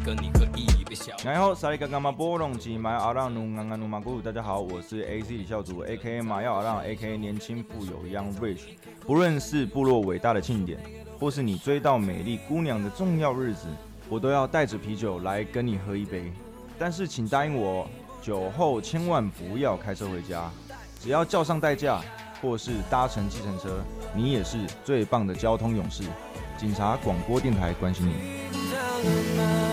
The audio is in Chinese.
跟你喝一杯小。 然后萨利嘎嘎马波隆吉马阿浪努安安努马古，大家好，我是 AC 李孝祖 ，A.K.A 马耀阿浪 ，A.K.A 年轻富有 Young Rich。不论是部落伟大的庆典，或是你追到美丽姑娘的重要日子，我都要带着啤酒来跟你喝一杯。但是请答应我，酒后千万不要开车回家，只要叫上代驾，或是搭乘计程车，你也是最棒的交通勇士。警察广播电台关心你。